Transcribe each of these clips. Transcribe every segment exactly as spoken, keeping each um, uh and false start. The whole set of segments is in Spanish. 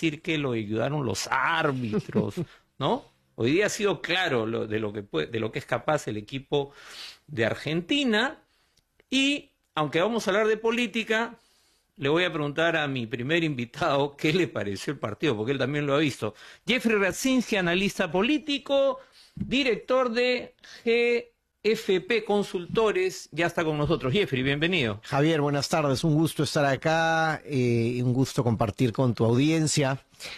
insistir que lo ayudaron los árbitros, ¿no? Hoy día ha sido claro lo, de, lo que puede, de lo que es capaz el equipo de Argentina. Y, aunque vamos a hablar de política, le voy a preguntar a mi primer invitado qué le pareció el partido, porque él también lo ha visto. Jeffrey Radzinski, analista político, director de G F P Consultores, ya está con nosotros. Jeffrey, bienvenido. Javier, buenas tardes, un gusto estar acá, eh, un gusto compartir con tu audiencia.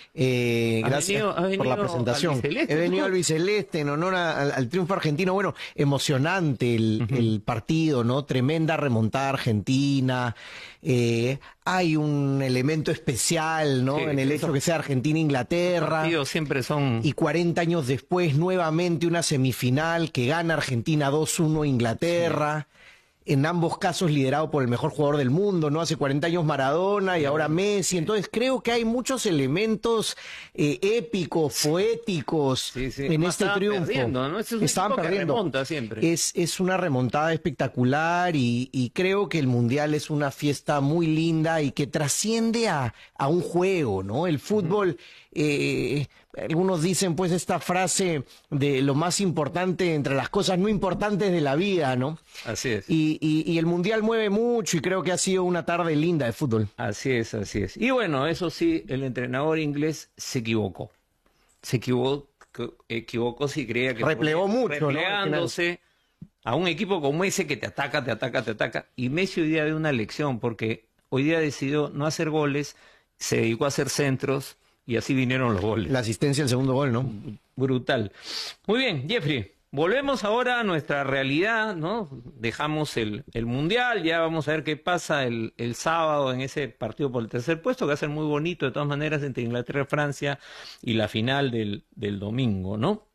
Eh, gracias venido, has venido por la presentación. He venido ¿no? al Biceleste en honor a, al, al triunfo argentino. Bueno, emocionante el, uh-huh. el partido, ¿no? Tremenda remontada argentina. Eh, hay un elemento especial, ¿no? Sí, en el hecho que sea Argentina-Inglaterra. Los partidos siempre son... Y cuarenta años después, nuevamente una semifinal que gana Argentina dos uno a Inglaterra. Sí. En ambos casos liderado por el mejor jugador del mundo, ¿no? Hace cuarenta años Maradona y ahora Messi. Entonces creo que hay muchos elementos eh, épicos, poéticos sí, sí. en no, este estaban triunfo. Perdiendo, ¿no? Este es un estaban perdiendo. Que remonta siempre. Es, es una remontada espectacular y, y creo que el Mundial es una fiesta muy linda y que trasciende a, a un juego, ¿no? El fútbol... Uh-huh. Eh, algunos dicen pues esta frase de lo más importante entre las cosas no importantes de la vida, ¿no? Así es. Y, y, y el Mundial mueve mucho y creo que ha sido una tarde linda de fútbol. Así es, así es. Y bueno, eso sí, el entrenador inglés se equivocó. Se equivocó, equivocó si creía que... Replegó mucho, replegándose ¿no? a un equipo como ese que te ataca, te ataca, te ataca. Y Messi hoy día dio una lección porque hoy día decidió no hacer goles, se dedicó a hacer centros. Y así vinieron los goles. La asistencia al segundo gol, ¿no? Brutal. Muy bien, Jeffrey, volvemos ahora a nuestra realidad, ¿no? Dejamos el, el Mundial, ya vamos a ver qué pasa el, el sábado en ese partido por el tercer puesto, que va a ser muy bonito de todas maneras entre Inglaterra y Francia, y la final del, del domingo, ¿no?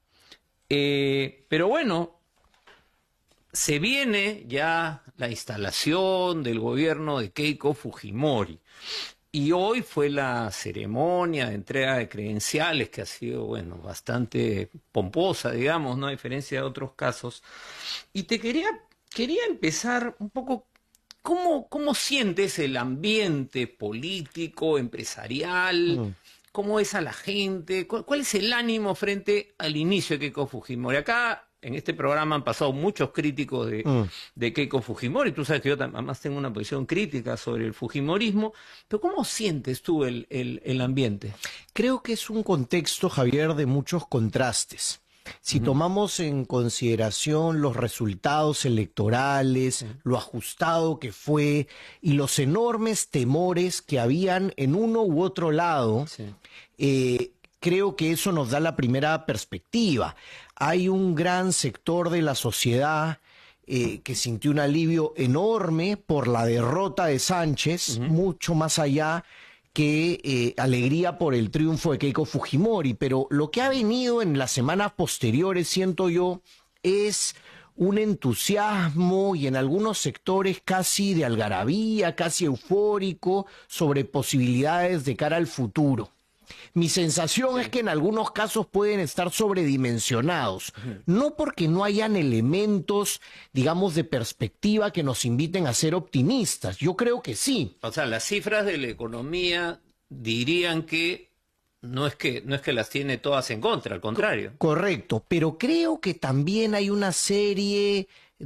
Eh, pero bueno, se viene ya la instalación del gobierno de Keiko Fujimori. Y hoy fue la ceremonia de entrega de credenciales que ha sido, bueno, bastante pomposa, digamos, ¿no? A diferencia de otros casos. Y te quería, quería empezar un poco, ¿cómo, cómo sientes el ambiente político, empresarial? Mm. ¿Cómo es a la gente? ¿Cuál, cuál es el ánimo frente al inicio de Keiko Fujimori? Acá... En este programa han pasado muchos críticos de, mm. de Keiko Fujimori. Tú sabes que yo además tengo una posición crítica sobre el fujimorismo. Pero ¿cómo sientes tú el, el, el ambiente? Creo que es un contexto, Javier, de muchos contrastes. Si uh-huh. tomamos en consideración los resultados electorales, uh-huh. lo ajustado que fue y los enormes temores que habían en uno u otro lado, sí. eh, creo que eso nos da la primera perspectiva. Hay un gran sector de la sociedad eh, que sintió un alivio enorme por la derrota de Sánchez, uh-huh. mucho más allá que eh, alegría por el triunfo de Keiko Fujimori. Pero lo que ha venido en las semanas posteriores, siento yo, es un entusiasmo y en algunos sectores casi de algarabía, casi eufórico, sobre posibilidades de cara al futuro. Mi sensación sí. es que en algunos casos pueden estar sobredimensionados, uh-huh. no porque no hayan elementos, digamos, de perspectiva que nos inviten a ser optimistas. Yo creo que sí. O sea, las cifras de la economía dirían que no es que, no es que las tiene todas en contra, al contrario. Correcto, pero creo que también hay una serie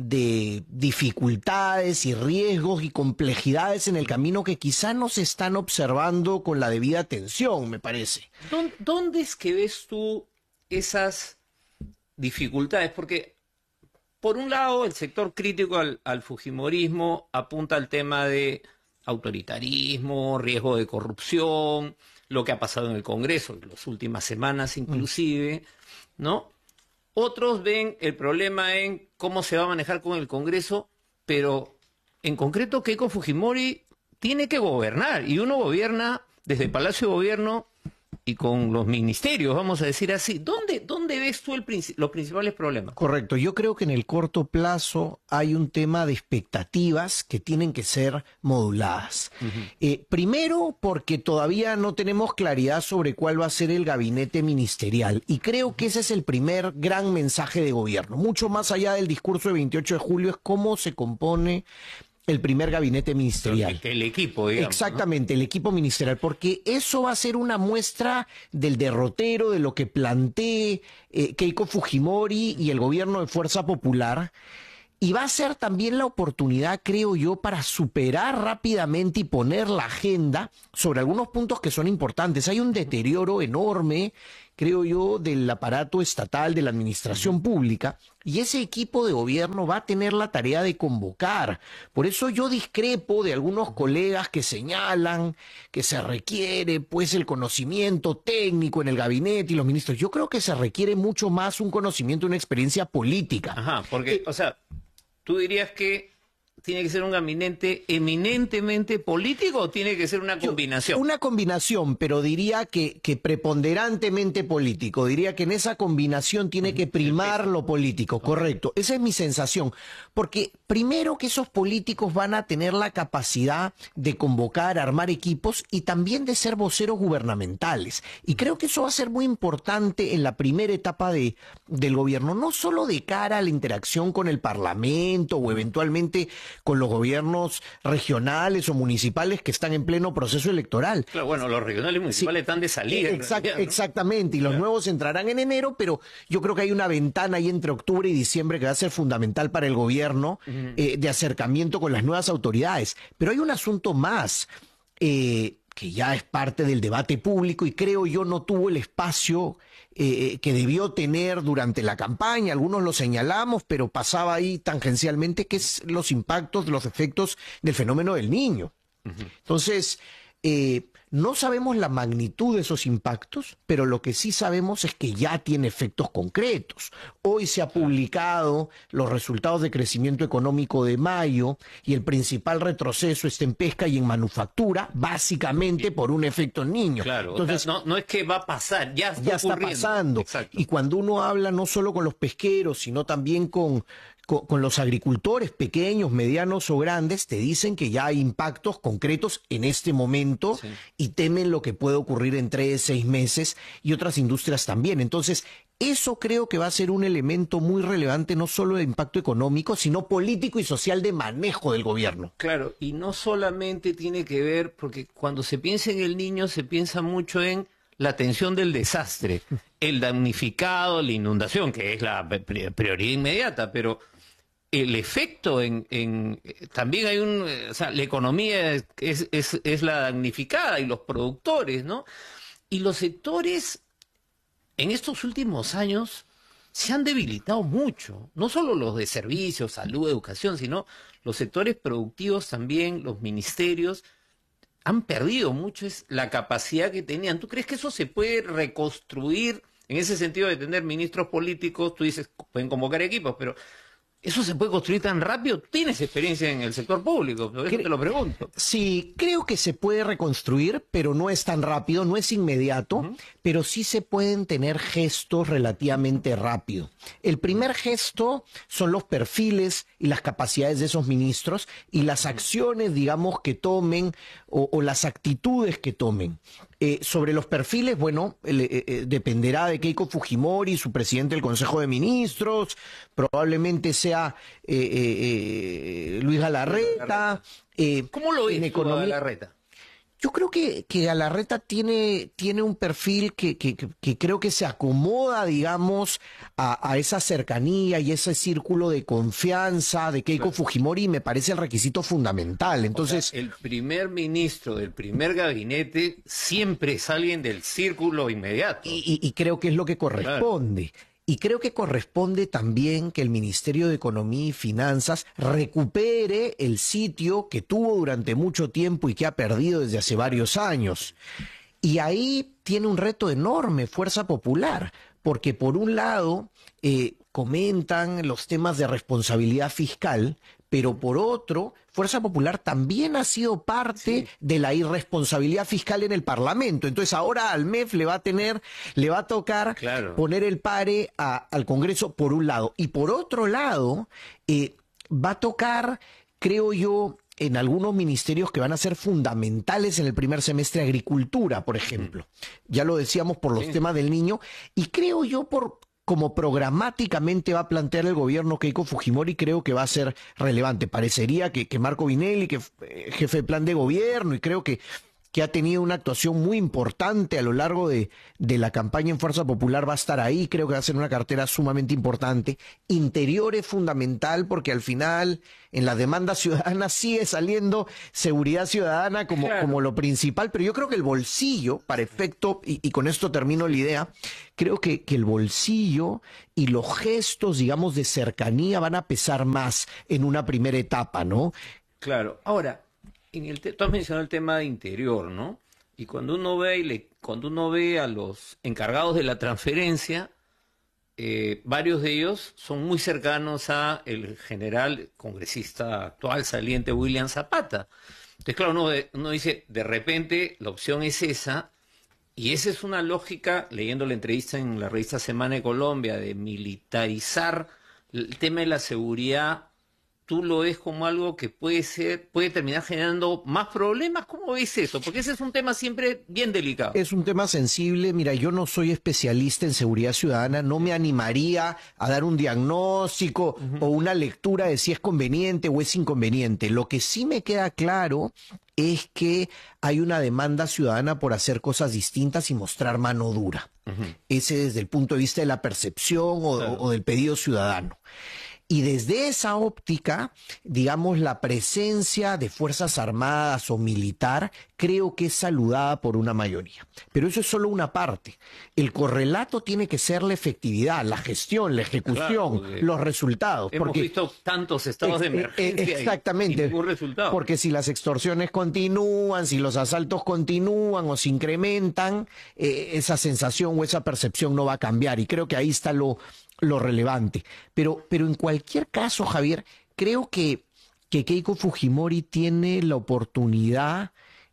de dificultades y riesgos y complejidades en el camino que quizá no se están observando con la debida atención, me parece. ¿Dónde es que ves tú esas dificultades? Porque, por un lado, el sector crítico al, al fujimorismo apunta al tema de autoritarismo, riesgo de corrupción, lo que ha pasado en el Congreso en las últimas semanas inclusive, ¿no? Otros ven el problema en cómo se va a manejar con el Congreso, pero en concreto Keiko Fujimori tiene que gobernar, y uno gobierna desde el Palacio de Gobierno y con los ministerios, vamos a decir así. ¿Dónde, dónde ves tú el, los principales problemas? Correcto, yo creo que en el corto plazo hay un tema de expectativas que tienen que ser moduladas. Uh-huh. eh, primero, porque todavía no tenemos claridad sobre cuál va a ser el gabinete ministerial, y creo que ese es el primer gran mensaje de gobierno. Mucho más allá del discurso de veintiocho de julio es cómo se compone el primer gabinete ministerial. El, el equipo, digamos. Exactamente, ¿no? el equipo ministerial, porque eso va a ser una muestra del derrotero, de lo que plantee eh, Keiko Fujimori y el gobierno de Fuerza Popular. Y va a ser también la oportunidad, creo yo, para superar rápidamente y poner la agenda sobre algunos puntos que son importantes. Hay un deterioro enorme, creo yo, del aparato estatal, de la administración pública, y ese equipo de gobierno va a tener la tarea de convocar. Por eso yo discrepo de algunos colegas que señalan que se requiere, pues, el conocimiento técnico en el gabinete y los ministros. Yo creo que se requiere mucho más un conocimiento, una experiencia política. Ajá, porque, eh, o sea... ¿Tú dirías que tiene que ser un gabinete eminentemente político o tiene que ser una combinación? Yo, una combinación, pero diría que, que preponderantemente político. Diría que en esa combinación tiene que primar lo político, correcto. Esa es mi sensación. Porque primero que esos políticos van a tener la capacidad de convocar, armar equipos y también de ser voceros gubernamentales. Y creo que eso va a ser muy importante en la primera etapa de, del gobierno, no solo de cara a la interacción con el Parlamento o eventualmente con los gobiernos regionales o municipales que están en pleno proceso electoral. Claro, bueno, los regionales y municipales sí, están de salida. Exact, realidad, ¿no? Exactamente, y los claro. nuevos entrarán en enero, pero yo creo que hay una ventana ahí entre octubre y diciembre que va a ser fundamental para el gobierno uh-huh. eh, de acercamiento con las nuevas autoridades. Pero hay un asunto más eh, que ya es parte del debate público y creo yo no tuvo el espacio Eh, que debió tener durante la campaña, algunos lo señalamos, pero pasaba ahí tangencialmente, que es los impactos, los efectos del fenómeno del niño. Uh-huh. Entonces, eh, no sabemos la magnitud de esos impactos, pero lo que sí sabemos es que ya tiene efectos concretos. Hoy se ha publicado los resultados de crecimiento económico de mayo y el principal retroceso está en pesca y en manufactura, básicamente por un efecto en niño. Claro, entonces o sea, no, no es que va a pasar, ya está, ya está pasando. Exacto. Y cuando uno habla no solo con los pesqueros, sino también con... Con, con los agricultores pequeños, medianos o grandes, te dicen que ya hay impactos concretos en este momento sí. y temen lo que puede ocurrir en tres, seis meses y otras industrias también. Entonces, eso creo que va a ser un elemento muy relevante, no solo de impacto económico, sino político y social de manejo del gobierno. Claro, y no solamente tiene que ver, porque cuando se piensa en el niño, se piensa mucho en la atención del desastre, el damnificado, la inundación, que es la prioridad inmediata, pero el efecto en, en también hay un, o sea, la economía es, es, es la damnificada y los productores, ¿no? Y los sectores en estos últimos años se han debilitado mucho, no solo los de servicios, salud, educación, sino los sectores productivos también, los ministerios, han perdido mucho es la capacidad que tenían. ¿Tú crees que eso se puede reconstruir en ese sentido de tener ministros políticos? Tú dices, pueden convocar equipos, pero ¿eso se puede construir tan rápido? ¿Tienes experiencia en el sector público? Por eso te lo pregunto. Sí, creo que se puede reconstruir, pero no es tan rápido, no es inmediato, uh-huh. pero sí se pueden tener gestos relativamente rápido. El primer gesto son los perfiles y las capacidades de esos ministros y las acciones, digamos, que tomen o, o las actitudes que tomen. Eh, sobre los perfiles, bueno, eh, eh, dependerá de Keiko Fujimori, su presidente del Consejo de Ministros, probablemente sea eh, eh, Luis Galarreta. Eh, ¿Cómo lo ves en economía? Galarreta? Yo creo que, que Galarreta tiene, tiene un perfil que, que, que creo que se acomoda, digamos, a, a esa cercanía y ese círculo de confianza de Keiko claro. Fujimori, y me parece el requisito fundamental. Entonces, o sea, el primer ministro del primer gabinete siempre es alguien del círculo inmediato. Y, y, y creo que es lo que corresponde. Claro. Y creo que corresponde también que el Ministerio de Economía y Finanzas recupere el sitio que tuvo durante mucho tiempo y que ha perdido desde hace varios años. Y ahí tiene un reto enorme, Fuerza Popular, porque por un lado eh, comentan los temas de responsabilidad fiscal, pero por otro, Fuerza Popular también ha sido parte sí. de la irresponsabilidad fiscal en el Parlamento. Entonces ahora al M E F le va a tener, le va a tocar claro. poner el pare a, al Congreso por un lado. Y por otro lado, eh, va a tocar, creo yo, en algunos ministerios que van a ser fundamentales en el primer semestre, agricultura, por ejemplo. Mm. Ya lo decíamos por los sí. temas del niño. Y creo yo por como programáticamente va a plantear el gobierno Keiko Fujimori, creo que va a ser relevante. Parecería que, que Marco Vinelli, que eh, jefe de plan de gobierno, y creo que, que ha tenido una actuación muy importante a lo largo de, de la campaña en Fuerza Popular, va a estar ahí. Creo que va a ser una cartera sumamente importante. Interior es fundamental porque al final en la demanda ciudadana sigue saliendo seguridad ciudadana como, Claro. como lo principal, pero yo creo que el bolsillo, para efecto, y, y con esto termino la idea, creo que, que el bolsillo y los gestos, digamos, de cercanía van a pesar más en una primera etapa, ¿no? Claro. Ahora, en el te- tú has mencionado el tema de interior, ¿no? Y cuando uno ve y le- cuando uno ve a los encargados de la transferencia, eh, varios de ellos son muy cercanos a el general congresista actual saliente William Zapata. Entonces, claro, uno, ve- uno dice, de repente la opción es esa, y esa es una lógica, leyendo la entrevista en la revista Semana de Colombia, de militarizar el tema de la seguridad. ¿Tú lo ves como algo que puede ser, puede terminar generando más problemas? ¿Cómo ves eso? Porque ese es un tema siempre bien delicado. Es un tema sensible. Mira, yo no soy especialista en seguridad ciudadana, no me animaría a dar un diagnóstico o una lectura de si es conveniente o es inconveniente. Lo que sí me queda claro es que hay una demanda ciudadana por hacer cosas distintas y mostrar mano dura. Ese desde el punto de vista de la percepción o, Claro. o del pedido ciudadano. Y desde esa óptica, digamos, la presencia de Fuerzas Armadas o militar creo que es saludada por una mayoría. Pero eso es solo una parte. El correlato tiene que ser la efectividad, la gestión, la ejecución, Claro, porque los resultados. Hemos porque visto tantos estados de Eh, eh, emergencia y- exactamente. y ningún resultado. Porque si las extorsiones continúan, si los asaltos continúan o se incrementan, eh, esa sensación o esa percepción no va a cambiar. Y creo que ahí está lo, lo relevante. Pero, pero en cualquier caso, Javier, creo que, que Keiko Fujimori tiene la oportunidad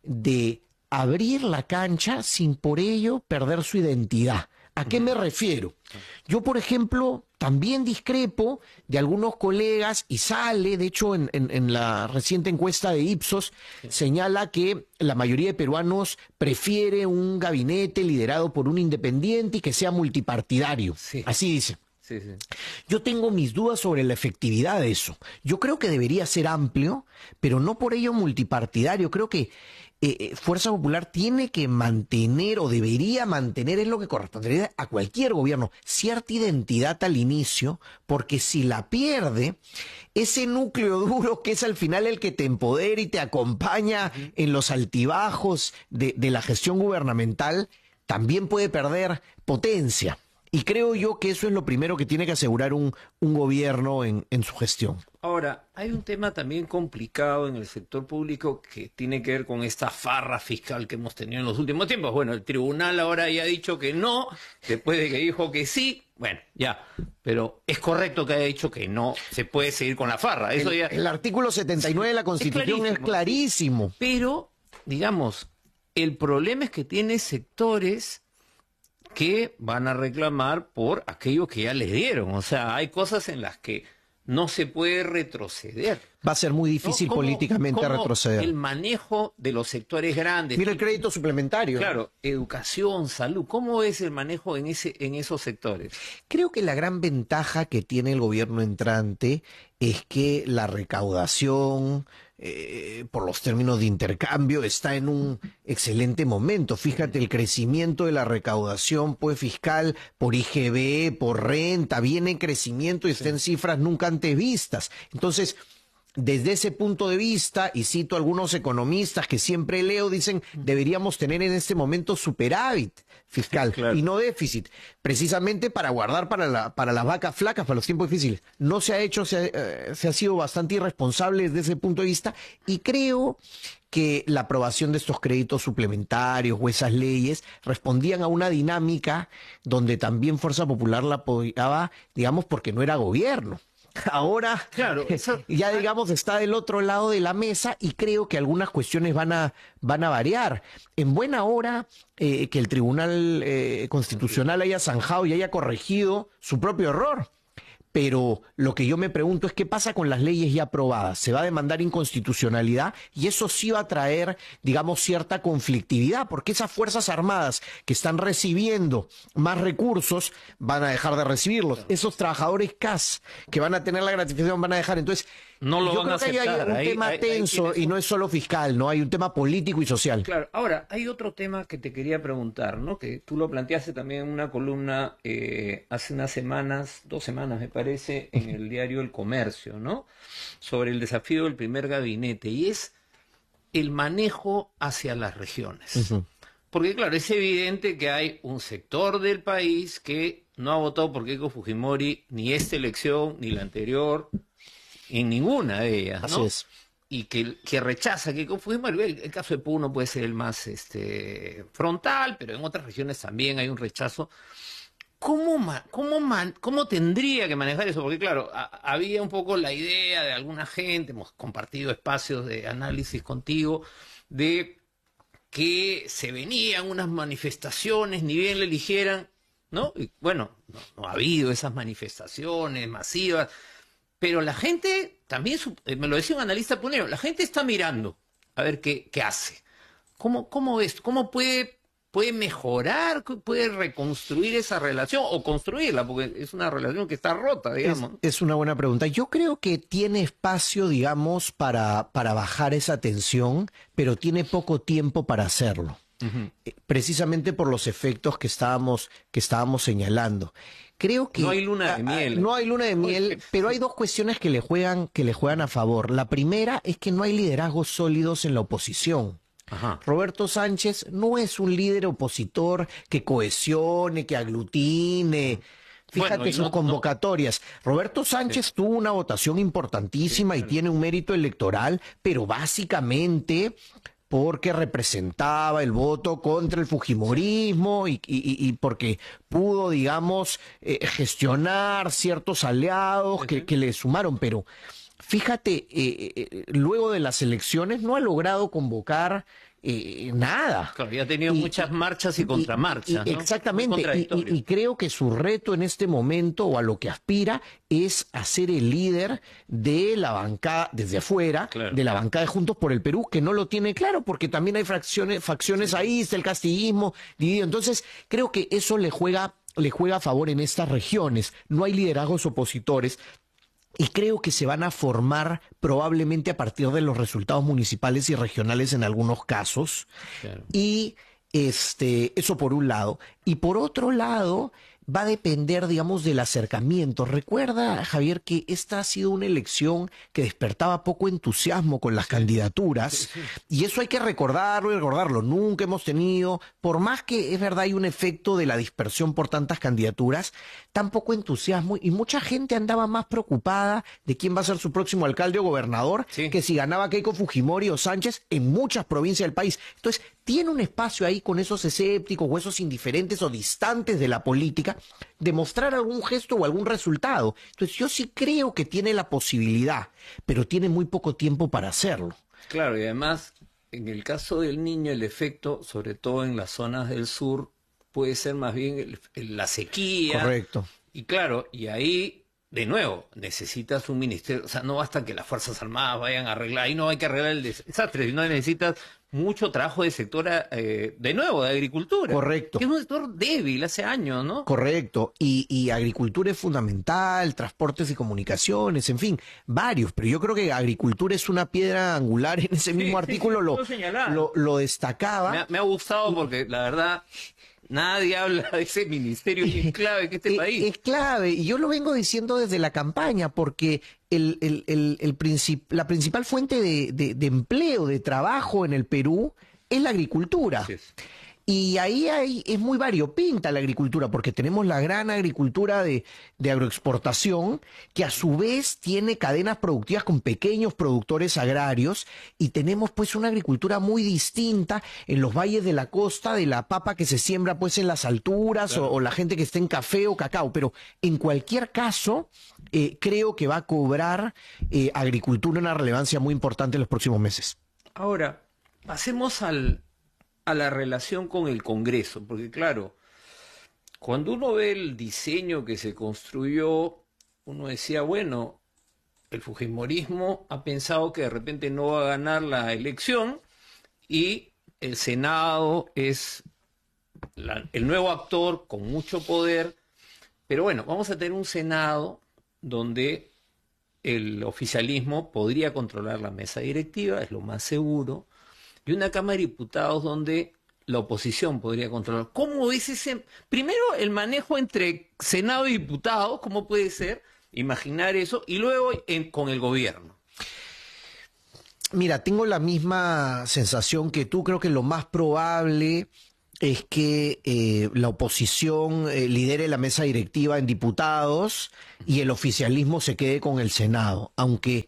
de abrir la cancha sin por ello perder su identidad. ¿A qué me refiero? Yo, por ejemplo, también discrepo de algunos colegas y sale, de hecho, en, en- en la reciente encuesta de Ipsos, señala que la mayoría de peruanos prefiere un gabinete liderado por un independiente y que sea multipartidario. Sí. Así dice. Sí, sí. Yo tengo mis dudas sobre la efectividad de eso. Yo creo que debería ser amplio, pero no por ello multipartidario. Creo que eh, eh, Fuerza Popular tiene que mantener o debería mantener, es lo que correspondería a cualquier gobierno, cierta identidad al inicio, porque si la pierde, ese núcleo duro que es al final el que te empodera y te acompaña en los altibajos de, de la gestión gubernamental, también puede perder potencia. Y creo yo que eso es lo primero que tiene que asegurar un, un gobierno en, en su gestión. Ahora, hay un tema también complicado en el sector público que tiene que ver con esta farra fiscal que hemos tenido en los últimos tiempos. Bueno, el tribunal ahora ya ha dicho que no, después de que dijo que sí. Bueno, ya, pero es correcto que haya dicho que no se puede seguir con la farra. Eso El, ya. el artículo setenta y nueve de la Constitución es clarísimo. clarísimo. Pero, digamos, el problema es que tiene sectores que van a reclamar por aquello que ya les dieron. O sea, hay cosas en las que no se puede retroceder. Va a ser muy ¿no? difícil ¿Cómo- políticamente cómo retroceder. el manejo de los sectores grandes? Mira el crédito suplementario. Claro, educación, salud. ¿Cómo es el manejo en ese en esos sectores? Creo que la gran ventaja que tiene el gobierno entrante es que la recaudación, eh, por los términos de intercambio, está en un excelente momento. Fíjate, el crecimiento de la recaudación pues, fiscal por I G B, por renta, viene en crecimiento y está en cifras nunca antes vistas. Entonces, desde ese punto de vista, y cito a algunos economistas que siempre leo, dicen deberíamos tener en este momento superávit fiscal Claro. y no déficit, precisamente para guardar para, la, para las vacas flacas, para los tiempos difíciles. No se ha hecho, se ha, eh, se ha sido bastante irresponsable desde ese punto de vista y creo que la aprobación de estos créditos suplementarios o esas leyes respondían a una dinámica donde también Fuerza Popular la apoyaba, digamos, porque no era gobierno. Ahora, Claro, eso- ya digamos está del otro lado de la mesa y creo que algunas cuestiones van a van a variar. En buena hora eh, que el Tribunal eh, Constitucional haya zanjado y haya corregido su propio error. Pero lo que yo me pregunto es qué pasa con las leyes ya aprobadas. ¿Se va a demandar inconstitucionalidad? Y eso sí va a traer, digamos, cierta conflictividad, porque esas Fuerzas Armadas que están recibiendo más recursos van a dejar de recibirlos. Claro. Esos trabajadores C A S que van a tener la gratificación van a dejar. Entonces, no lo yo van creo a que aceptar. hay un ahí, tema ahí, tenso ahí y no es solo fiscal, ¿no? Hay un tema político y social. Claro. Ahora, hay otro tema que te quería preguntar, ¿no? Que tú lo planteaste también en una columna eh, hace unas semanas, dos semanas me parece, en el diario El Comercio, ¿no? Sobre el desafío del primer gabinete, y es el manejo hacia las regiones. Uh-huh. Porque, claro, es evidente que hay un sector del país que no ha votado por Keiko Fujimori ni esta elección, ni la anterior, en ninguna de ellas, ¿no? Así es. Y que, que rechaza a Keiko Fujimori. El, el caso de Puno puede ser el más este, frontal, pero en otras regiones también hay un rechazo. ¿Cómo, man, cómo, man, ¿Cómo tendría que manejar eso? Porque, claro, a, había un poco la idea de alguna gente, hemos compartido espacios de análisis contigo, de que se venían unas manifestaciones, ni bien le eligieran, ¿no? Y bueno, no, no ha habido esas manifestaciones masivas, pero la gente, también, me lo decía un analista punero, la gente está mirando a ver qué, qué hace. ¿Cómo, cómo ves? ¿Cómo puede... puede mejorar, puede reconstruir esa relación o construirla, porque es una relación que está rota, digamos? Es, es una buena pregunta. Yo creo que tiene espacio, digamos, para, para bajar esa tensión, pero tiene poco tiempo para hacerlo. Uh-huh. eh, precisamente por los efectos que estábamos, que estábamos señalando. Creo que no hay luna de miel. No hay luna de miel, pero hay dos cuestiones que le juegan, que le juegan a favor. La primera es que no hay liderazgos sólidos en la oposición. Ajá. Roberto Sánchez no es un líder opositor que cohesione, que aglutine. Fíjate bueno, sus no, convocatorias. No. Roberto Sánchez sí. tuvo una votación importantísima sí, claro. y tiene un mérito electoral, pero básicamente porque representaba el voto contra el fujimorismo y, y, y porque pudo, digamos, eh, gestionar ciertos aliados sí, que, sí. que le sumaron, pero... Fíjate, eh, eh, luego de las elecciones no ha logrado convocar eh, nada. Claro, ya ha tenido y, muchas marchas y contramarchas, y, y, ¿no? Exactamente, y, y creo que su reto en este momento, o a lo que aspira, es a ser el líder de la bancada, desde afuera, claro. de la bancada de Juntos por el Perú, que no lo tiene claro, porque también hay fracciones, facciones sí. ahí, está el castillismo dividido. Entonces, creo que eso le juega, le juega a favor en estas regiones. No hay liderazgos opositores. Y creo que se van a formar probablemente a partir de los resultados municipales y regionales en algunos casos. Claro. Y este, eso por un lado. Y por otro lado, va a depender, digamos, del acercamiento. Recuerda, Javier, que esta ha sido una elección que despertaba poco entusiasmo con las sí. candidaturas. Sí, sí. Y eso hay que recordarlo y recordarlo. Nunca hemos tenido, por más que es verdad hay un efecto de la dispersión por tantas candidaturas, tan poco entusiasmo. Y mucha gente andaba más preocupada de quién va a ser su próximo alcalde o gobernador sí. que si ganaba Keiko Fujimori o Sánchez en muchas provincias del país. Entonces, tiene un espacio ahí con esos escépticos o esos indiferentes o distantes de la política de mostrar algún gesto o algún resultado. Entonces yo sí creo que tiene la posibilidad, pero tiene muy poco tiempo para hacerlo. Claro, y además, en el caso del Niño, el efecto, sobre todo en las zonas del sur, puede ser más bien el, el, la sequía. Correcto. Y claro, y ahí, de nuevo, necesitas un ministerio, o sea, no basta que las Fuerzas Armadas vayan a arreglar, ahí no hay que arreglar el desastre, sino necesitas mucho trabajo de sector, eh, de nuevo, de agricultura. Correcto. Que es un sector débil hace años, ¿no? Correcto. Y, y agricultura es fundamental, transportes y comunicaciones, en fin, varios. Pero yo creo que agricultura es una piedra angular. En ese mismo sí, artículo sí, sí, lo, lo, lo destacaba. Me ha, me ha gustado porque, la verdad... Nadie habla de ese ministerio que es clave en este es, país. Es clave, y yo lo vengo diciendo desde la campaña, porque el, el, el, el princip la principal fuente de, de, de empleo, de trabajo en el Perú es la agricultura. Sí. Y ahí hay, es muy variopinta la agricultura, porque tenemos la gran agricultura de, de agroexportación, que a su vez tiene cadenas productivas con pequeños productores agrarios, y tenemos pues una agricultura muy distinta en los valles de la costa, de la papa que se siembra pues en las alturas, claro. o, o la gente que está en café o cacao. Pero en cualquier caso, eh, creo que va a cobrar eh, agricultura una relevancia muy importante en los próximos meses. Ahora, pasemos al... a la relación con el Congreso, porque claro, cuando uno ve el diseño que se construyó, uno decía, bueno, el fujimorismo ha pensado que de repente no va a ganar la elección y el Senado es la, el nuevo actor con mucho poder, pero bueno, vamos a tener un Senado donde el oficialismo podría controlar la mesa directiva, es lo más seguro, y una Cámara de Diputados donde la oposición podría controlar. ¿Cómo es ese? Primero, el manejo entre Senado y diputados, ¿cómo puede ser? Imaginar eso, y luego en, con el gobierno. Mira, tengo la misma sensación que tú. Creo que lo más probable es que eh, la oposición eh, lidere la mesa directiva en diputados y el oficialismo se quede con el Senado, aunque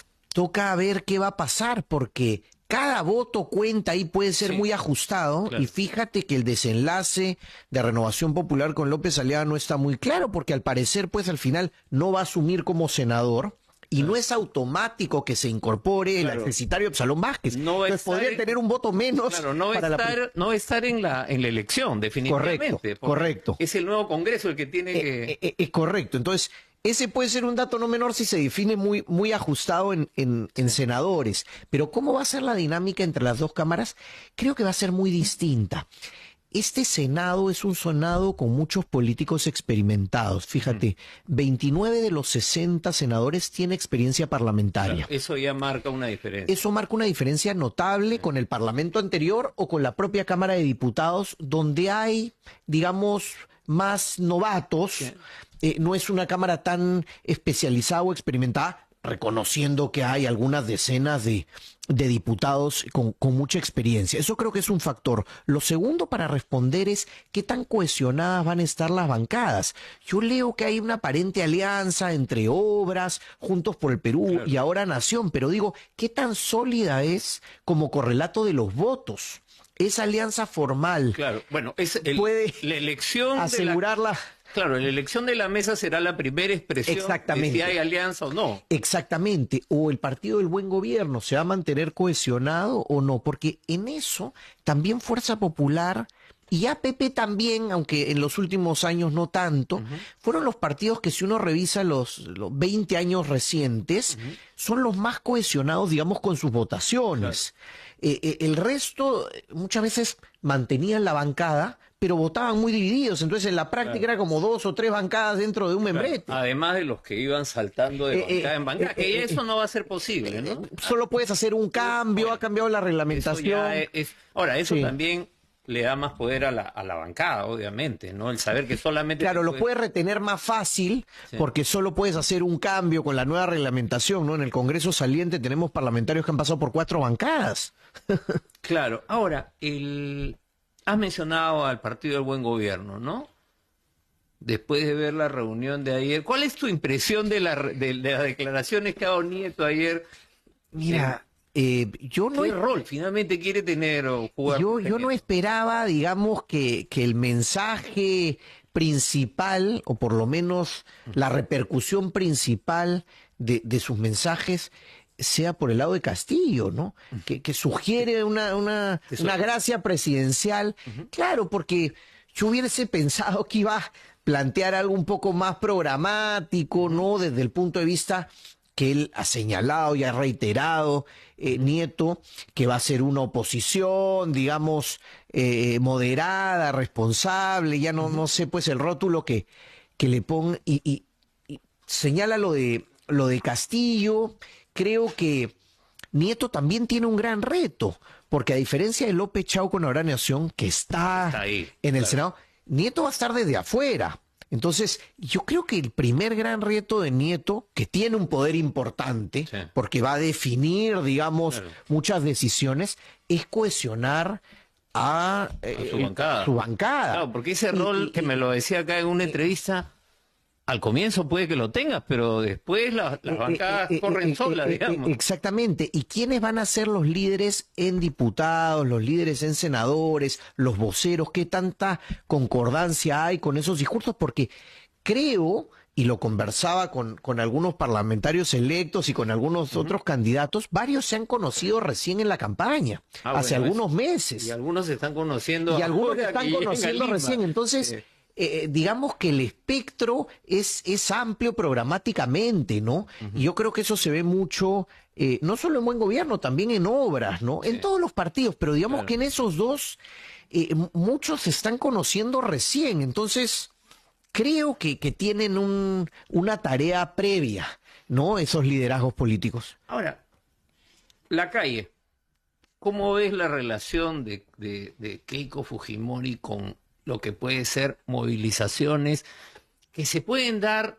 toca ver qué va a pasar, porque cada voto cuenta y puede ser sí, muy ajustado, claro. Y fíjate que el desenlace de Renovación Popular con López Aliaga no está muy claro, porque al parecer pues al final no va a asumir como senador. Y claro. No es automático que se incorpore claro. El exsecretario Absalón Vázquez. No va pues podría en, tener un voto menos. Claro, no va a estar, la... no va a estar en, la, en la elección, definitivamente. Correcto, correcto. Es el nuevo Congreso el que tiene eh, que... Eh, eh, eh, correcto, entonces... Ese puede ser un dato no menor si se define muy, muy ajustado en, en, en senadores. Pero ¿cómo va a ser la dinámica entre las dos cámaras? Creo que va a ser muy distinta. Este Senado es un Senado con muchos políticos experimentados. Fíjate, veintinueve de los sesenta senadores tienen experiencia parlamentaria. Claro, eso ya marca una diferencia. Eso marca una diferencia notable con el Parlamento anterior o con la propia Cámara de Diputados, donde hay, digamos, más novatos. Sí. Eh, no es una cámara tan especializada o experimentada, reconociendo que hay algunas decenas de, de diputados con, con mucha experiencia. Eso creo que es un factor. Lo segundo para responder es qué tan cohesionadas van a estar las bancadas. Yo leo que hay una aparente alianza entre Obras, Juntos por el Perú claro. Y ahora Nación, pero digo, ¿qué tan sólida es como correlato de los votos? Esa alianza formal. Claro, bueno, es el, puede la elección asegurarla. De la... Claro, la elección de la mesa será la primera expresión de si hay alianza o no. Exactamente, o el Partido del Buen Gobierno se va a mantener cohesionado o no, porque en eso también Fuerza Popular y A P P también, aunque en los últimos años no tanto, uh-huh. Fueron los partidos que si uno revisa los, los veinte años recientes, uh-huh. Son los más cohesionados, digamos, con sus votaciones. Claro. Eh, eh, el resto muchas veces mantenían la bancada, pero votaban muy divididos, entonces en la práctica claro. Era como dos o tres bancadas dentro de un membrete. Claro. Además de los que iban saltando de bancada eh, en bancada, eh, que eh, eso no va a ser posible, ¿no? Solo puedes hacer un cambio, bueno, ha cambiado la reglamentación. Eso es, ahora, eso sí. También le da más poder a la, a la bancada, obviamente, ¿no? El saber que solamente... Claro, puede... lo puedes retener más fácil, sí. Porque solo puedes hacer un cambio con la nueva reglamentación, ¿no? En el Congreso saliente tenemos parlamentarios que han pasado por cuatro bancadas. Claro, ahora, el... has mencionado al Partido del Buen Gobierno, ¿no? Después de ver la reunión de ayer, ¿cuál es tu impresión de, la, de, de las declaraciones que ha dado Nieto ayer? Mira... Eh, yo no ¿Qué rol finalmente quiere tener o jugar? Yo, yo no esperaba, digamos, que, que el mensaje principal, o por lo menos la repercusión principal de, de sus mensajes, sea por el lado de Castillo, ¿no? Que, que sugiere una, una, una gracia presidencial. Uh-huh. Claro, porque yo hubiese pensado que iba a plantear algo un poco más programático, ¿no? Desde el punto de vista que él ha señalado y ha reiterado, eh, Nieto, que va a ser una oposición, digamos, eh, moderada, responsable, ya no, no sé, pues el rótulo que, que le ponga, y, y, y señala lo de, lo de Castillo. Creo que Nieto también tiene un gran reto, porque a diferencia de López Chao con Ahora Nación, que está, está ahí, en el claro. Senado, Nieto va a estar desde afuera. Entonces, yo creo que el primer gran reto de Nieto, que tiene un poder importante, sí. Porque va a definir, digamos, claro. Muchas decisiones, es cohesionar a, eh, a su bancada. Su bancada. Claro, porque ese rol, y, que y, me lo decía acá en una entrevista, al comienzo puede que lo tengas, pero después las, las bancadas eh, eh, corren eh, solas, eh, digamos. Exactamente. ¿Y quiénes van a ser los líderes en diputados, los líderes en senadores, los voceros? ¿Qué tanta concordancia hay con esos discursos? Porque creo, y lo conversaba con, con algunos parlamentarios electos y con algunos uh-huh. otros candidatos, varios se han conocido recién en la campaña, ah, hace bueno, algunos meses. Y algunos se están conociendo. Y algunos se están conociendo recién. Entonces... Sí. eh, digamos que el espectro es, es amplio programáticamente, ¿no? Uh-huh. Y yo creo que eso se ve mucho, eh, no solo en buen gobierno, también en obras, ¿no? Sí. En todos los partidos, pero digamos claro. que en esos dos eh, muchos se están conociendo recién, entonces creo que, que tienen un, una tarea previa, ¿no? Esos liderazgos políticos. Ahora, la calle, ¿cómo ves la relación de, de, de Keiko Fujimori con lo que puede ser movilizaciones que se pueden dar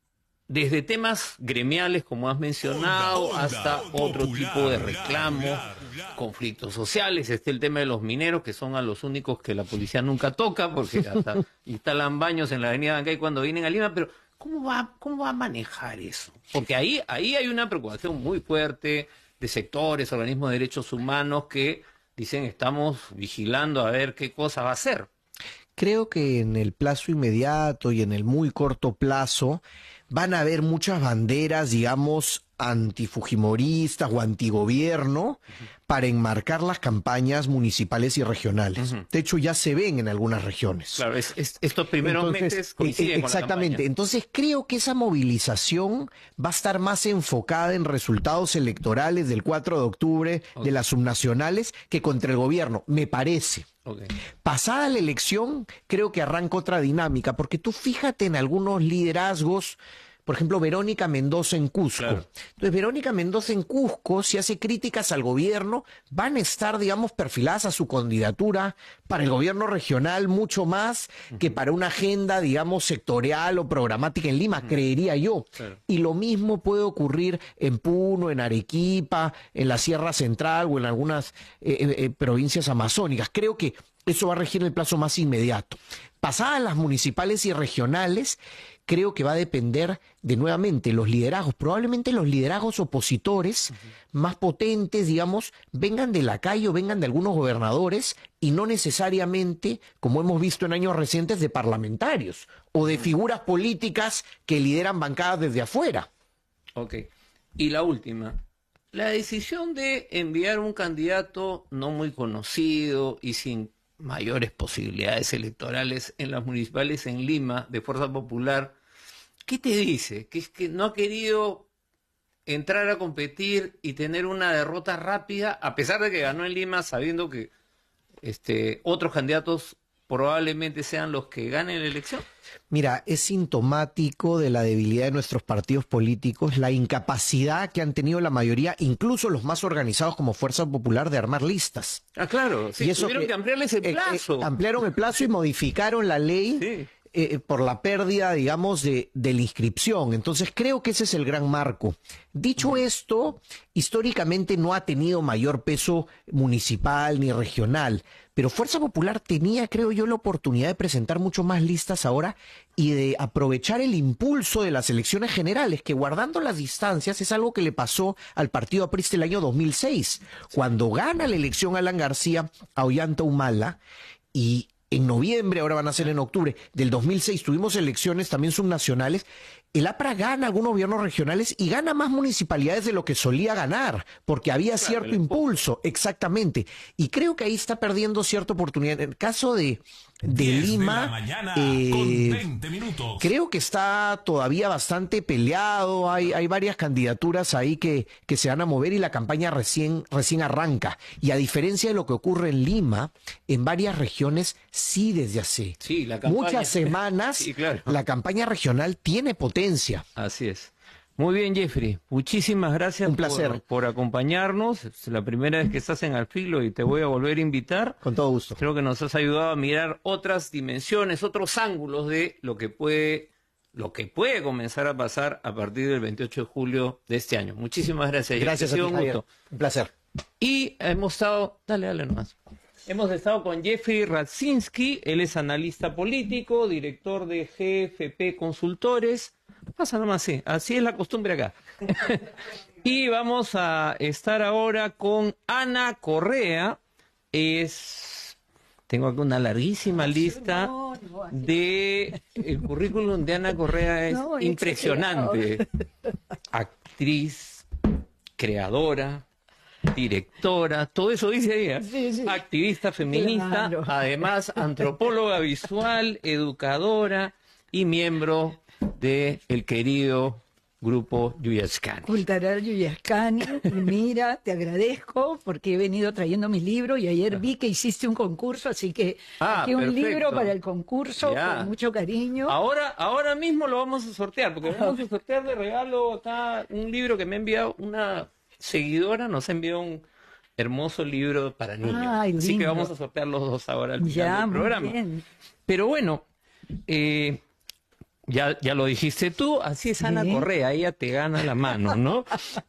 desde temas gremiales, como has mencionado, onda, onda, hasta otro popular, tipo de reclamos, conflictos sociales? Está el tema de los mineros, que son a los únicos que la policía nunca toca, porque hasta instalan baños en la avenida Bancay cuando vienen a Lima, pero ¿cómo va, cómo va a manejar eso? Porque ahí, ahí hay una preocupación muy fuerte de sectores, organismos de derechos humanos que dicen estamos vigilando a ver qué cosa va a hacer. Creo que en el plazo inmediato y en el muy corto plazo van a haber muchas banderas, digamos, antifujimoristas o antigobierno uh-huh. para enmarcar las campañas municipales y regionales. Uh-huh. De hecho, ya se ven en algunas regiones. Claro, es, es, estos primeros Entonces, meses coinciden exactamente. con la Entonces, creo que esa movilización va a estar más enfocada en resultados electorales del cuatro de octubre, okay. de las subnacionales, que contra el gobierno, me parece. Okay. Pasada la elección, creo que arranca otra dinámica, porque tú fíjate en algunos liderazgos, por ejemplo, Verónica Mendoza en Cusco. Claro. Entonces, Verónica Mendoza en Cusco, si hace críticas al gobierno, van a estar, digamos, perfiladas a su candidatura para el gobierno regional mucho más uh-huh. que para una agenda, digamos, sectorial o programática en Lima, uh-huh. creería yo. Claro. Y lo mismo puede ocurrir en Puno, en Arequipa, en la Sierra Central o en algunas eh, eh, provincias amazónicas. Creo que eso va a regir en el plazo más inmediato. Pasadas las municipales y regionales, creo que va a depender de nuevamente los liderazgos, probablemente los liderazgos opositores uh-huh. más potentes, digamos, vengan de la calle o vengan de algunos gobernadores y no necesariamente, como hemos visto en años recientes, de parlamentarios o de figuras políticas que lideran bancadas desde afuera. Ok. Y la última, la decisión de enviar un candidato no muy conocido y sin mayores posibilidades electorales en las municipales en Lima de Fuerza Popular, ¿qué te dice? Que es que no ha querido entrar a competir y tener una derrota rápida, a pesar de que ganó en Lima, sabiendo que este, otros candidatos probablemente sean los que ganen la elección. Mira, es sintomático de la debilidad de nuestros partidos políticos, la incapacidad que han tenido la mayoría, incluso los más organizados como Fuerza Popular, de armar listas. Ah, claro, sí, y eso tuvieron que, que ampliarles el plazo. Eh, eh, ampliaron el plazo y modificaron la ley. Sí. Eh, por la pérdida, digamos, de, de la inscripción. Entonces, creo que ese es el gran marco. Dicho esto, históricamente no ha tenido mayor peso municipal ni regional, pero Fuerza Popular tenía, creo yo, la oportunidad de presentar mucho más listas ahora y de aprovechar el impulso de las elecciones generales, que guardando las distancias es algo que le pasó al partido aprista el año dos mil seis, cuando gana la elección Alan García a Ollanta Humala y en noviembre, ahora van a ser en octubre, del dos mil seis, tuvimos elecciones también subnacionales. El A P R A gana algunos gobiernos regionales y gana más municipalidades de lo que solía ganar, porque había claro, cierto impulso, exactamente. Y creo que ahí está perdiendo cierta oportunidad. En el caso de, de Lima, de mañana, eh, con veinte minutos. Creo que está todavía bastante peleado. Hay, hay varias candidaturas ahí que, que se van a mover y la campaña recién, recién arranca. Y a diferencia de lo que ocurre en Lima, en varias regiones sí desde hace sí, la campaña, muchas semanas sí, claro. la campaña regional tiene potencia. Así es. Muy bien, Jeffrey. Muchísimas gracias Un placer. Por, por acompañarnos. Es la primera vez que estás en Al Filo y te voy a volver a invitar. Con todo gusto. Creo que nos has ayudado a mirar otras dimensiones, otros ángulos de lo que puede, lo que puede comenzar a pasar a partir del veintiocho de julio de este año. Muchísimas gracias. Gracias a ti, un Javier. gusto. Un placer. Y hemos estado... Dale, dale nomás. Hemos estado con Jeffrey Radzinski. Él es analista político, director de G F P Consultores. Pasa nomás, sí. Así es la costumbre acá. Y vamos a estar ahora con Ana Correa. Es... Tengo aquí una larguísima lista de... El currículum de Ana Correa es impresionante. Actriz, creadora, directora, todo eso dice ella, Sí, sí. activista feminista, Claro. además antropóloga visual, educadora y miembro de el querido grupo Yuyascani. Cultural Yuyascani, y mira, te agradezco porque he venido trayendo mis libros y ayer vi que hiciste un concurso, así que Ah, aquí un perfecto. libro para el concurso Ya. con mucho cariño. Ahora, ahora mismo lo vamos a sortear, porque vamos a sortear de regalo acá un libro que me ha enviado una seguidora, nos envió un hermoso libro para niños. Ay, Así que lindo. vamos a sortear los dos ahora al final Ya, del muy programa. bien. Pero bueno, eh, ya, ya lo dijiste tú, así es Ana Sí. Correa, ella te gana la mano, ¿no?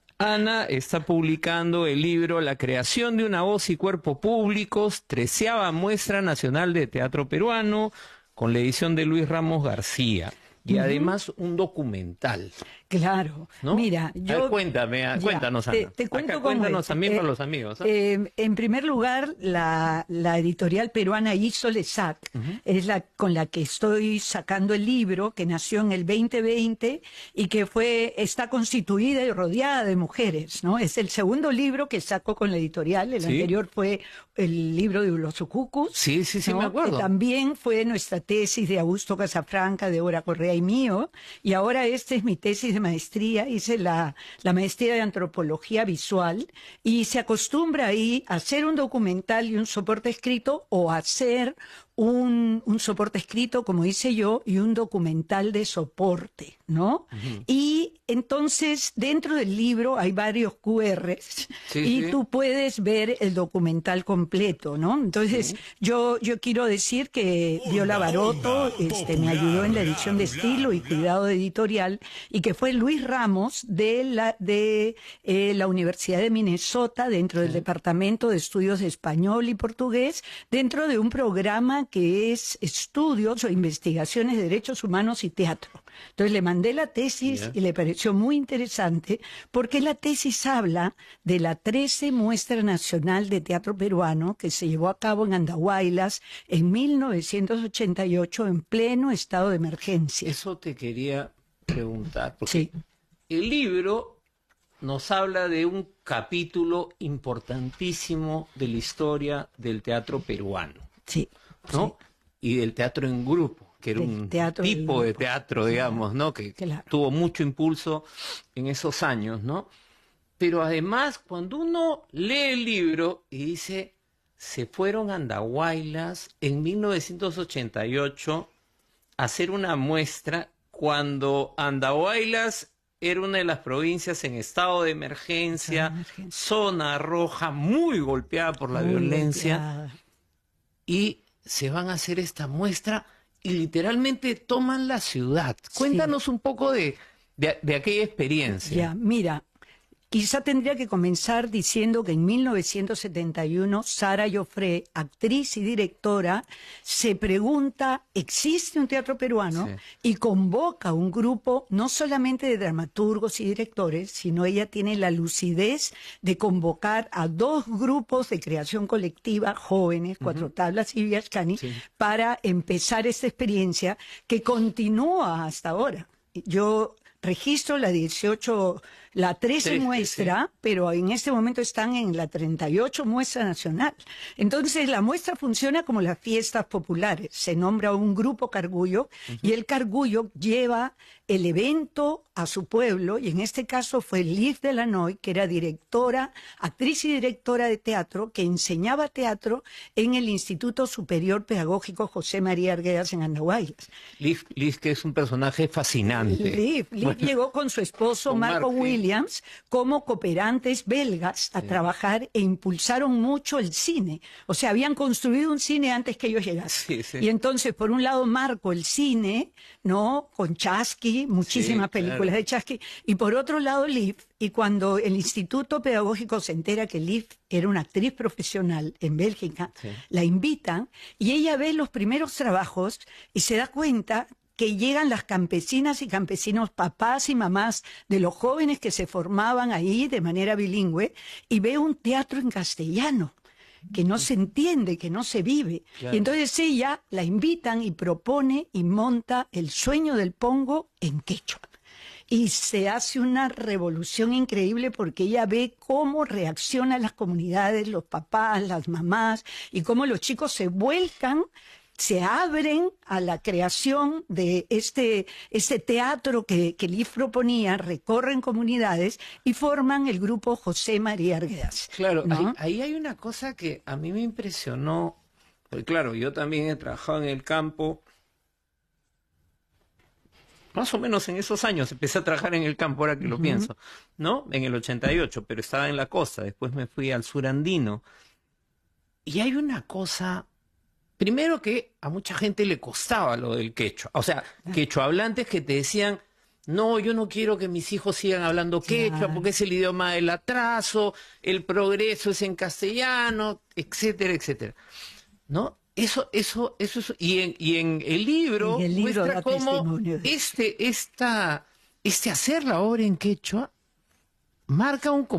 Ana está publicando el libro La creación de una voz y cuerpo públicos, treceava muestra nacional de teatro peruano, con la edición de Luis Ramos García. Y además un documental, Claro. ¿no? Mira, A ver, yo... cuéntame, ah, Ya, cuéntanos, Ana. Te, te cuento Acá, cómo cuéntanos es. también Eh, para los amigos. ¿Ah? eh, en primer lugar, la, la editorial peruana Isolesac es la con la que estoy sacando el libro, que nació en el veinte veinte y que fue está constituida y rodeada de mujeres, ¿no? Es el segundo libro que saco con la editorial. El Sí. anterior fue el libro de Ulosucucus. Sí, sí, sí, ¿no? me acuerdo. Que también fue nuestra tesis de Augusto Casafranca, de Ora Correa y mío, y ahora esta es mi tesis de maestría. Hice la, la maestría de antropología visual y se acostumbra ahí a hacer un documental y un soporte escrito o hacer un, un soporte escrito, como hice yo, y un documental de soporte, ¿no? Y entonces dentro del libro hay varios cu erres Sí, y sí. tú puedes ver el documental completo, ¿no? Entonces yo, yo quiero decir que Viola Baroto este, me ayudó en la edición de estilo y cuidado editorial, y que fue Luis Ramos de la, de, eh, la Universidad de Minnesota, dentro del Departamento de Estudios de Español y Portugués, dentro de un programa que es estudios o investigaciones de derechos humanos y teatro. Entonces le mandé la tesis Ya. y le pareció muy interesante porque la tesis habla de la trece Muestra Nacional de Teatro Peruano que se llevó a cabo en Andahuaylas en mil novecientos ochenta y ocho en pleno estado de emergencia. Eso te quería preguntar, porque Sí. el libro nos habla de un capítulo importantísimo de la historia del teatro peruano, Sí. ¿no? Y del teatro en grupo, que era Del un teatro en tipo de grupo. teatro, digamos, ¿no? Que Claro. tuvo mucho impulso en esos años, ¿no? Pero además, cuando uno lee el libro y dice, se fueron a Andahuaylas en mil novecientos ochenta y ocho a hacer una muestra cuando Andahuaylas era una de las provincias en estado de emergencia, Estado de emergencia. zona roja, muy golpeada por la Muy violencia, golpeada. y se van a hacer esta muestra y literalmente toman la ciudad. Cuéntanos un poco de, de, de aquella experiencia. Ya, mira, quizá tendría que comenzar diciendo que en mil novecientos setenta y uno Sara Joffre, actriz y directora, se pregunta, ¿existe un teatro peruano? Sí. Y convoca un grupo no solamente de dramaturgos y directores, sino ella tiene la lucidez de convocar a dos grupos de creación colectiva jóvenes, Cuatro Tablas y Yuyascani, Sí. para empezar esta experiencia que continúa hasta ahora. Yo registro la dieciocho, la trece trece, muestra, pero en este momento están en la treinta y ocho muestra nacional. Entonces la muestra funciona como las fiestas populares. Se nombra un grupo cargullo y el cargullo lleva el evento a su pueblo, y en este caso fue Liv Delanoy, que era directora, actriz y directora de teatro, que enseñaba teatro en el Instituto Superior Pedagógico José María Arguedas en Andahuaylas. Liz, Liz, que es un personaje fascinante. Liv, Liv Bueno, llegó con su esposo con Marco Mark, sí. Williams como cooperantes belgas a trabajar e impulsaron mucho el cine. O sea, habían construido un cine antes que ellos llegasen. Sí, sí. Y entonces, por un lado, Marco el cine, ¿no? Con Chasky, muchísimas Sí, películas claro. de Chasky. Y por otro lado, Liv. Y cuando el Instituto Pedagógico se entera que Liv era una actriz profesional en Bélgica, Sí. la invitan y ella ve los primeros trabajos y se da cuenta que llegan las campesinas y campesinos, papás y mamás de los jóvenes que se formaban ahí de manera bilingüe, y ve un teatro en castellano que no se entiende, que no se vive. Claro. Y entonces ella la invitan y propone y monta El sueño del pongo en quechua. y se hace una revolución increíble porque ella ve cómo reaccionan las comunidades, los papás, las mamás, y cómo los chicos se vuelcan, se abren a la creación de este, este teatro que, que Liz proponía, recorren comunidades y forman el grupo José María Arguedas. Claro, ¿no? ahí, ahí hay una cosa que a mí me impresionó, porque claro, yo también he trabajado en el campo, más o menos en esos años, empecé a trabajar en el campo, ahora que lo Ujú. pienso, ¿no? En el ochenta y ocho, pero estaba en la costa, después me fui al sur andino, y hay una cosa... Primero que a mucha gente le costaba lo del quechua. O sea, quechua hablantes que te decían, no, yo no quiero que mis hijos sigan hablando quechua Claro. porque es el idioma del atraso, el progreso es en castellano, etcétera, etcétera. ¿No? Eso, eso, eso, eso. Y en, y en el libro, En el libro muestra da cómo testimonio de eso. este, esta, este hacer la obra en quechua marca un